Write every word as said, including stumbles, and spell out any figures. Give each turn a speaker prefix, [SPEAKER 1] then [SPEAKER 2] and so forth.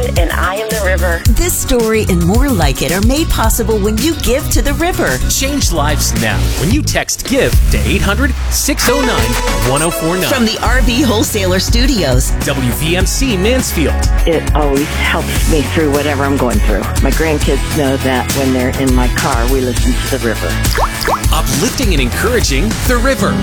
[SPEAKER 1] and I am the river.
[SPEAKER 2] This story and more like it are made possible when you give to the river.
[SPEAKER 3] Change lives now when you text GIVE to eight hundred, six oh nine, one oh four nine.
[SPEAKER 2] From the R V Wholesaler Studios,
[SPEAKER 3] W V M C Mansfield.
[SPEAKER 4] It always helps me through whatever I'm going through. My grandkids know that when they're in my car, we listen to the river.
[SPEAKER 3] Uplifting and encouraging the river.